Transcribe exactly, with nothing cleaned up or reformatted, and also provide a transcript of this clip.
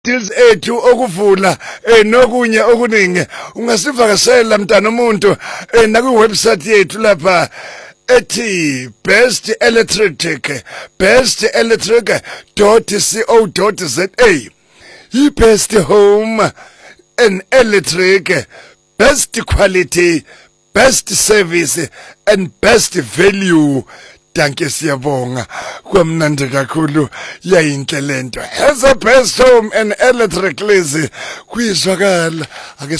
deals ethu okuvula eh nokunye okuningi ungasivakasela mntana umuntu eh na ku website yethu lapha ethi best electric best electric dot co dot za yi best home and electric, best quality, best service and best value. Danke siyabonga kwamnandi kakhulu yayinhle lento as a best home and electric lezi kuyizwakala ake